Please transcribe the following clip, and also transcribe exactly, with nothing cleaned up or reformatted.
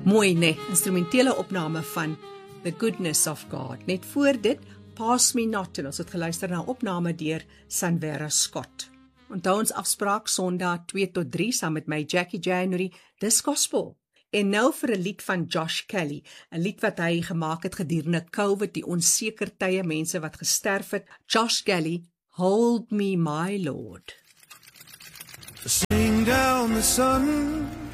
Mooi, né? Instrumentele opname van The Goodness of God. Net voor dit, Pass Me Not, en ons het geluister na opname deur Sanvera Scott. Onthou ons afspraak Sondag twee tot drie saam met my Jackie January, dis gospel. En nou vir 'n lied van Josh Kelly, 'n lied wat hy gemaak het gedurende COVID, die onseker tye, mense wat gesterf het. Josh Kelly, Hold Me My Lord. Sing down the sun